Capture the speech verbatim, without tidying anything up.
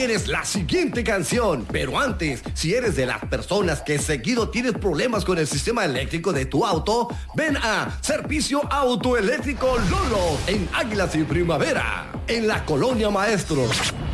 Eres la siguiente canción, pero antes, si eres de las personas que seguido tienes problemas con el sistema eléctrico de tu auto, ven a Servicio Autoeléctrico Lolo en Águilas y Primavera, en la Colonia Maestros.